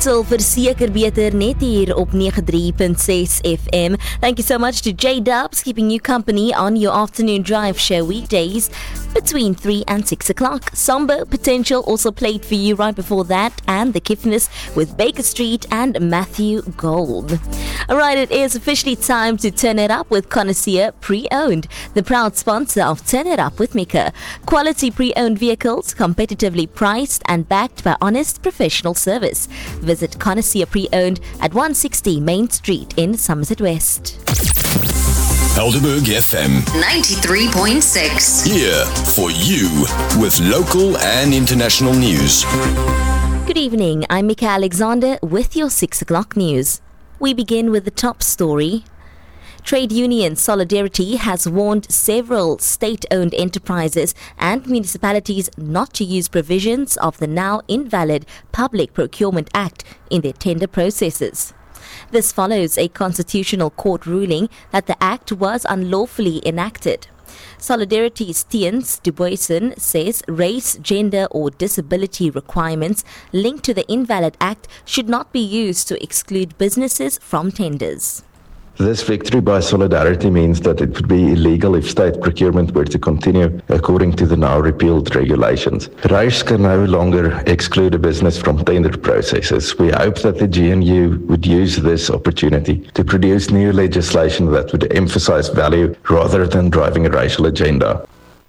Skakel verseker beter net hier op 93.6 FM. Thank you so much to J-Dubs keeping you company on your afternoon drive show weekdays between 3 and 6 o'clock. Sombo Potential also played for you right before that, and The Kiffness with Baker Street and Matthew Gold. Alright, it is officially time to turn it up with Connoisseur Pre-Owned, the proud sponsor of Turn It Up with Mika. Quality pre-owned vehicles, competitively priced and backed by honest professional service. Visit Connoisseur Pre-Owned at 160 Main Street in Somerset West. Helderberg FM 93.6. here for you with local and international news. Good evening, I'm Mika Alexander with your 6 o'clock news. We begin with the top story. Trade union Solidarity has warned several state-owned enterprises and municipalities not to use provisions of the now invalid Public Procurement Act in their tender processes. This follows a constitutional court ruling that the act was unlawfully enacted. Solidarity's Tiens Duboisen says race, gender or disability requirements linked to the invalid act should not be used to exclude businesses from tenders. This victory by Solidarity means that it would be illegal if state procurement were to continue according to the now repealed regulations. Race can no longer exclude a business from tender processes. We hope that the GNU would use this opportunity to produce new legislation that would emphasize value rather than driving a racial agenda.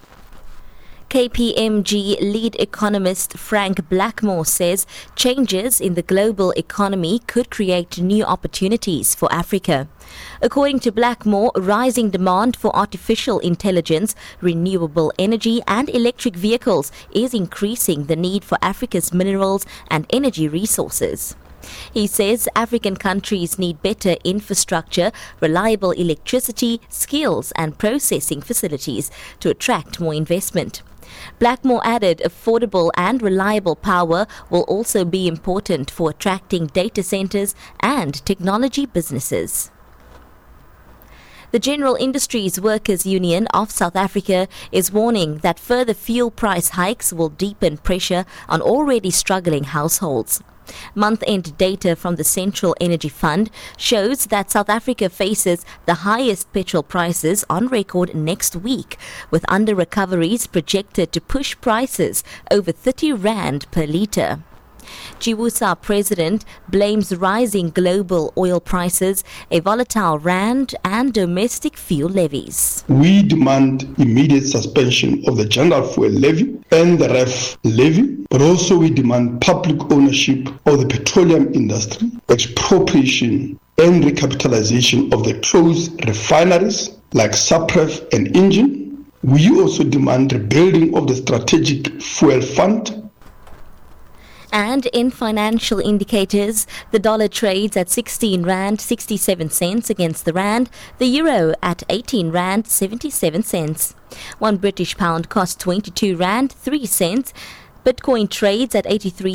KPMG lead economist Frank Blackmore says changes in the global economy could create new opportunities for Africa. According to Blackmore, rising demand for artificial intelligence, renewable energy and electric vehicles is increasing the need for Africa's minerals and energy resources. He says African countries need better infrastructure, reliable electricity, skills and processing facilities to attract more investment. Blackmore added affordable and reliable power will also be important for attracting data centers and technology businesses. The General Industries Workers Union of South Africa is warning that further fuel price hikes will deepen pressure on already struggling households. Month-end data from the Central Energy Fund shows that South Africa faces the highest petrol prices on record next week, with under-recoveries projected to push prices over 30 rand per litre. GWUSA president blames rising global oil prices, a volatile rand and domestic fuel levies. We demand immediate suspension of the general fuel levy and the REF levy, but also we demand public ownership of the petroleum industry, expropriation and recapitalization of the closed refineries like SAPREF and Engine. We also demand rebuilding of the strategic fuel fund. And in financial indicators, the dollar trades at 16 rand 67 cents against the rand, the euro at 18 rand 77 cents. 1 British pound costs 22 rand 3 cents. Bitcoin trades at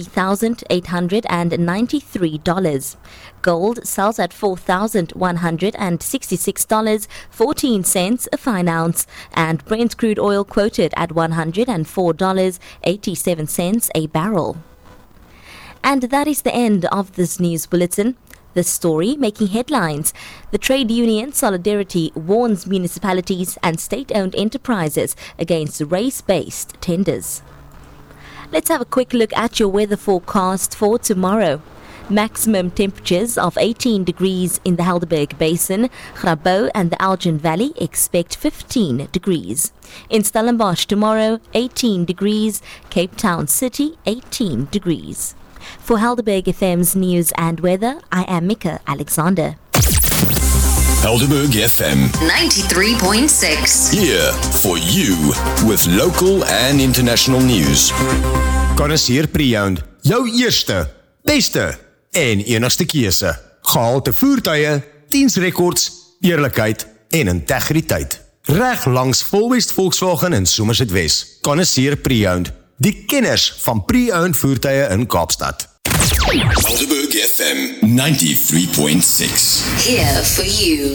$83,893. Gold sells at $4,166.14 a fine ounce, and Brent crude oil quoted at $104.87 a barrel. And that is the end of this news bulletin. This story making headlines. The trade union Solidarity warns municipalities and state-owned enterprises against race-based tenders. Let's have a quick look at your weather forecast for tomorrow. Maximum temperatures of 18 degrees in the Helderberg Basin. Grabouw and the Elgin Valley expect 15 degrees. In Stellenbosch tomorrow, 18 degrees. Cape Town City, 18 degrees. For Helderberg FM's news and weather, I am Mika Alexander. Helderberg FM 93.6. here for you with local and international news. Connoisseur Pre-Owned, jou eerste, beste en enigste keuse. Gehalte voertuie, diensrekords, eerlikheid en integriteit. Reg langs Volwest Volkswagen in Somerset West. Connoisseur Pre-Owned, die kenners van pre-owned voertuie in Kaapstad. Helderberg FM 93.6 Here for you.